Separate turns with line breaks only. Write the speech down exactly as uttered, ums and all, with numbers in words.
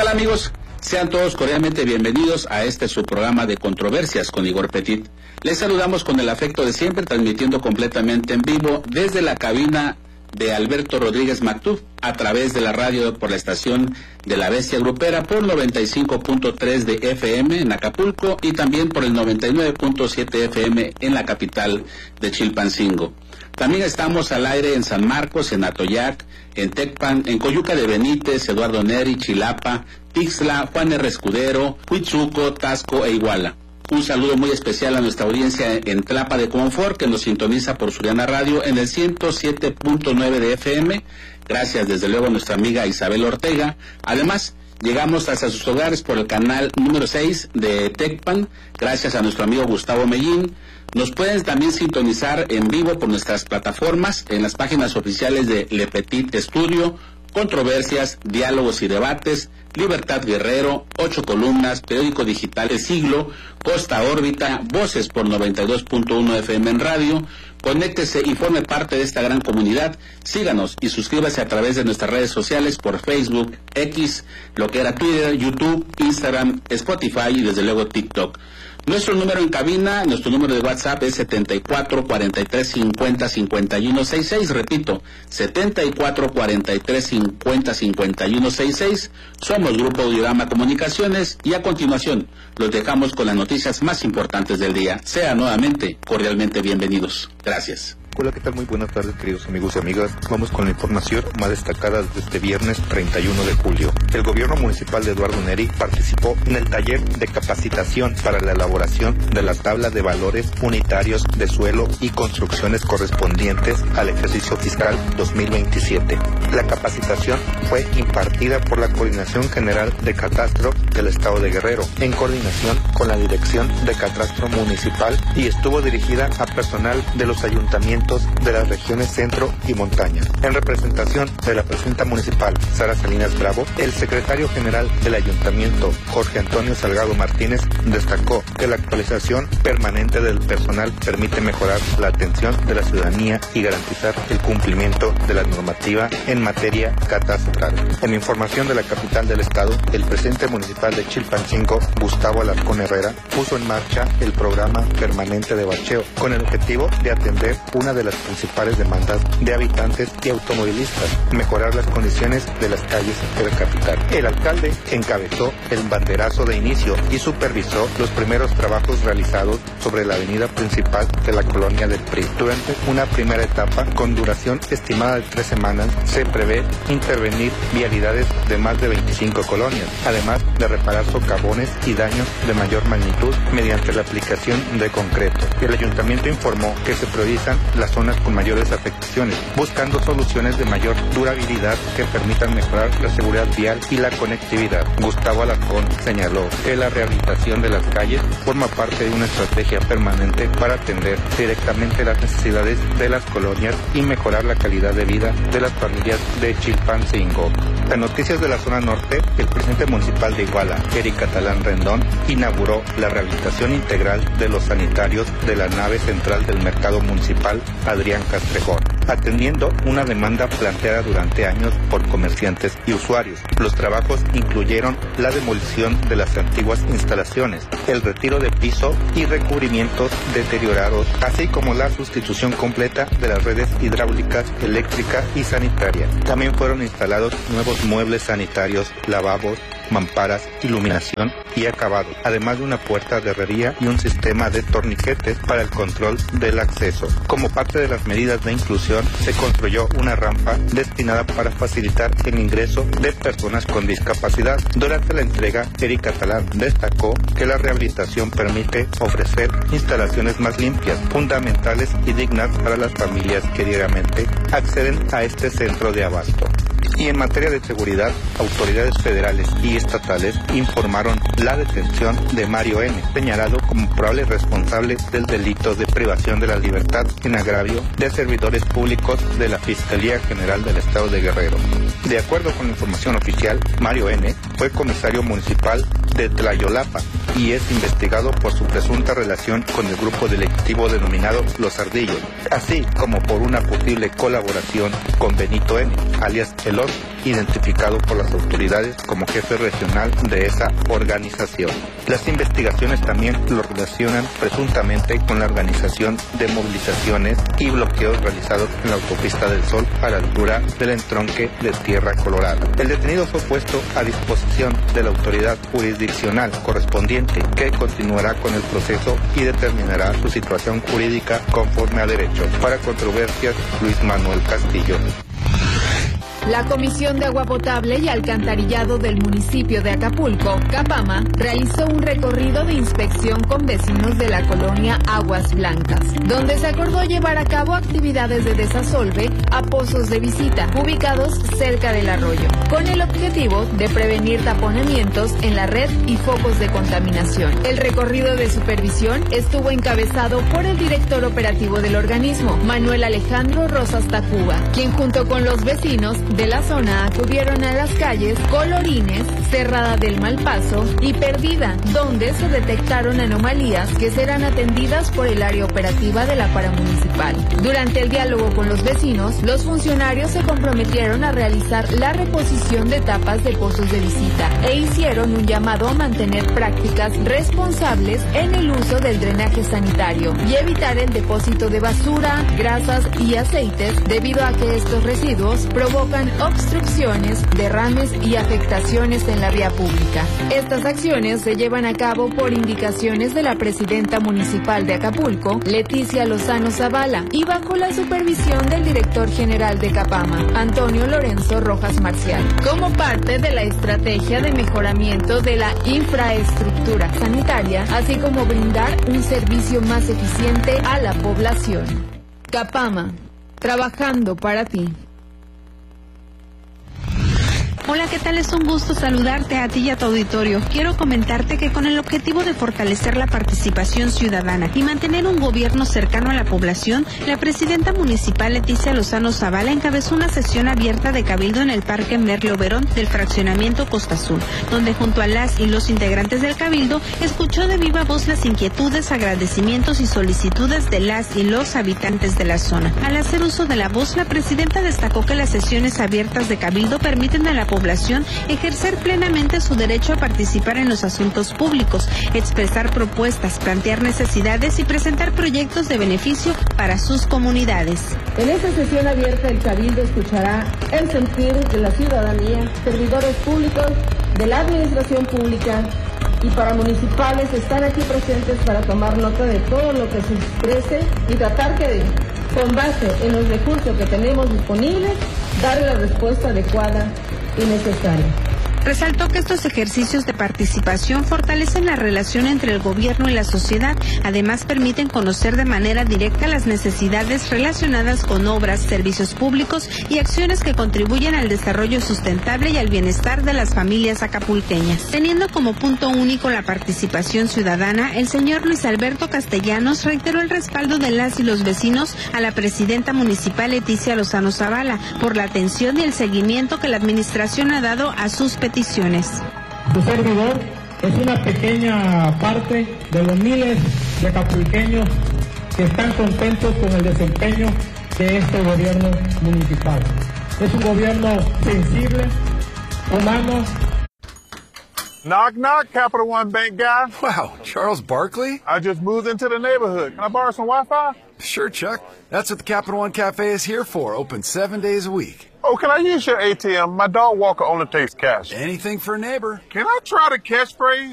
tal, amigos? Sean todos cordialmente bienvenidos a este su programa de controversias con Igor Petit. Les saludamos con el afecto de siempre, transmitiendo completamente en vivo desde la cabina de Alberto Rodríguez Mactub, a través de la radio por la estación de La Bestia Grupera por noventa y cinco punto tres de F M en Acapulco y también por el noventa y nueve punto siete F M en la capital de Chilpancingo. También estamos al aire en San Marcos, en Atoyac, en Tecpan, en Coyuca de Benítez, Eduardo Neri, Chilapa, Tixla, Juan R. Escudero, Huitzuco, Tasco e Iguala. Un saludo muy especial a nuestra audiencia en Tlapa de Confort, que nos sintoniza por Suriana Radio en el ciento siete punto nueve de F M. Gracias desde luego a nuestra amiga Isabel Ortega. Además, llegamos hasta sus hogares por el canal número seis de Tecpan, gracias a nuestro amigo Gustavo Mellín. Nos pueden también sintonizar en vivo por nuestras plataformas, en las páginas oficiales de Le Petit Estudio, Controversias, Diálogos y Debates, Libertad Guerrero, Ocho Columnas, Periódico Digital El Siglo, Costa Órbita, Voces por noventa y dos punto uno F M en radio. Conéctese y forme parte de esta gran comunidad. Síganos y suscríbase a través de nuestras redes sociales por Facebook, X, lo que era Twitter, YouTube, Instagram, Spotify y desde luego TikTok. Nuestro número en cabina, nuestro número de WhatsApp es setenta y cuatro, cuarenta y tres, cincuenta, cincuenta y uno, sesenta y seis, repito, setenta y cuatro, cuarenta y tres, cincuenta, cincuenta y uno, sesenta y seis. Somos Grupo Audiorama Comunicaciones y a continuación los dejamos con las noticias más importantes del día. Sean nuevamente cordialmente bienvenidos. Gracias.
Hola, ¿qué tal? Muy buenas tardes, queridos amigos y amigas. Vamos con la información más destacada de este viernes treinta y uno de julio. El gobierno municipal de Eduardo Neri participó en el taller de capacitación para la elaboración de la tabla de valores unitarios de suelo y construcciones correspondientes al ejercicio fiscal dos mil veintisiete. La capacitación fue impartida por la Coordinación General de Catastro del Estado de Guerrero, en coordinación con la Dirección de Catastro Municipal, y estuvo dirigida a personal de los ayuntamientos de las regiones centro y montaña. En representación de la presidenta municipal, Sara Salinas Bravo, el secretario general del ayuntamiento, Jorge Antonio Salgado Martínez, destacó que la actualización permanente del personal permite mejorar la atención de la ciudadanía y garantizar el cumplimiento de la normativa en materia catastral. En información de la capital del estado, el presidente municipal de Chilpancingo, Gustavo Alarcón Herrera, puso en marcha el programa permanente de bacheo con el objetivo de atender una de las principales demandas de habitantes y automovilistas, mejorar las condiciones de las calles de la capital. El alcalde encabezó el banderazo de inicio y supervisó los primeros trabajos realizados sobre la avenida principal de la colonia del P R I. Durante una primera etapa, con duración estimada de tres semanas, se prevé intervenir vialidades de más de veinticinco colonias, además de reparar socavones y daños de mayor magnitud mediante la aplicación de concreto. El ayuntamiento informó que se priorizan las zonas con mayores afectaciones, buscando soluciones de mayor durabilidad que permitan mejorar la seguridad vial y la conectividad. Gustavo Alarcón señaló que la rehabilitación de las calles forma parte de una estrategia permanente para atender directamente las necesidades de las colonias y mejorar la calidad de vida de las familias de Chilpancingo. En noticias de la zona norte, el presidente municipal de Iguala, Eric Catalán Rendón, inauguró la rehabilitación integral de los sanitarios de la nave central del mercado municipal Adrián Castrejón, atendiendo una demanda planteada durante años por comerciantes y usuarios. Los trabajos incluyeron la demolición de las antiguas instalaciones, el retiro de piso y recubrimientos deteriorados, así como la sustitución completa de las redes hidráulicas, eléctrica y sanitaria. También fueron instalados nuevos muebles sanitarios, lavabos, mamparas, iluminación y acabado, además de una puerta de herrería y un sistema de torniquetes para el control del acceso. Como parte de las medidas de inclusión, se construyó una rampa destinada para facilitar el ingreso de personas con discapacidad. Durante la entrega, Eric Catalán destacó que la rehabilitación permite ofrecer instalaciones más limpias, fundamentales y dignas para las familias que diariamente acceden a este centro de abasto. Y en materia de seguridad, autoridades federales y estatales informaron la detención de Mario N., señalado como probable responsable del delito de privación de la libertad en agravio de servidores públicos de la Fiscalía General del Estado de Guerrero. De acuerdo con la información oficial, Mario N. fue comisario municipal de Tlayolapa y es investigado por su presunta relación con el grupo delictivo denominado Los Ardillos, así como por una posible colaboración con Benito N., alias El Oso, identificado por las autoridades como jefe regional de esa organización. Las investigaciones también lo relacionan presuntamente con la organización de movilizaciones y bloqueos realizados en la autopista del Sol a la altura del entronque de Tierra Colorada. El detenido fue puesto a disposición de la autoridad jurisdiccional correspondiente, que continuará con el proceso y determinará su situación jurídica conforme a derecho. Para Controversias, Luis Manuel Castillo.
La Comisión de Agua Potable y Alcantarillado del municipio de Acapulco, Capama, realizó un recorrido de inspección con vecinos de la colonia Aguas Blancas, donde se acordó llevar a cabo actividades de desasolve a pozos de visita, ubicados cerca del arroyo, con el objetivo de prevenir taponamientos en la red y focos de contaminación. El recorrido de supervisión estuvo encabezado por el director operativo del organismo, Manuel Alejandro Rosas Tacuba, quien junto con los vecinos de la zona acudieron a las calles Colorines, Cerrada del Malpaso y Perdida, donde se detectaron anomalías que serán atendidas por el área operativa de la paramunicipal. Durante el diálogo con los vecinos, los funcionarios se comprometieron a realizar la reposición de tapas de pozos de visita e hicieron un llamado a mantener prácticas responsables en el uso del drenaje sanitario y evitar el depósito de basura, grasas y aceites, debido a que estos residuos provocan obstrucciones, derrames y afectaciones en la vía pública. Estas acciones se llevan a cabo por indicaciones de la presidenta municipal de Acapulco, Leticia Lozano Zavala, y bajo la supervisión del director general de Capama, Antonio Lorenzo Rojas Marcial, como parte de la estrategia de mejoramiento de la infraestructura sanitaria, así como brindar un servicio más eficiente a la población. Capama, trabajando para ti.
Hola, ¿qué tal? Es un gusto saludarte a ti y a tu auditorio. Quiero comentarte que con el objetivo de fortalecer la participación ciudadana y mantener un gobierno cercano a la población, la presidenta municipal Leticia Lozano Zavala encabezó una sesión abierta de cabildo en el Parque Merle Oberón del fraccionamiento Costa Azul, donde junto a las y los integrantes del cabildo escuchó de viva voz las inquietudes, agradecimientos y solicitudes de las y los habitantes de la zona. Al hacer uso de la voz, la presidenta destacó que las sesiones abiertas de cabildo permiten a la población ejercer plenamente su derecho a participar en los asuntos públicos, expresar propuestas, plantear necesidades y presentar proyectos de beneficio para sus comunidades.
En esta sesión abierta, el Cabildo escuchará el sentir de la ciudadanía, servidores públicos, de la administración pública y paramunicipales están aquí presentes para tomar nota de todo lo que se exprese y tratar que, con base en los recursos que tenemos disponibles, darle la respuesta adecuada y necesaria.
Resaltó que estos ejercicios de participación fortalecen la relación entre el gobierno y la sociedad, además permiten conocer de manera directa las necesidades relacionadas con obras, servicios públicos y acciones que contribuyen al desarrollo sustentable y al bienestar de las familias acapulqueñas. Teniendo como punto único la participación ciudadana, el señor Luis Alberto Castellanos reiteró el respaldo de las y los vecinos a la presidenta municipal Leticia Lozano Zavala por la atención y el seguimiento que la administración ha dado a sus peticiones.
Su servidor es una pequeña parte de los miles de acapulqueños que están contentos con el desempeño de este gobierno municipal. Es un gobierno sensible, humano.
Knock, knock, Capital One Bank guy.
Wow, Charles Barkley?
I just moved into the neighborhood. Can I borrow some Wi-Fi?
Sure, Chuck. That's what the Capital One Cafe is here for, open seven days a week.
Oh, can I use your A T M? My dog walker only takes cash.
Anything for a neighbor.
Can I try the catchphrase?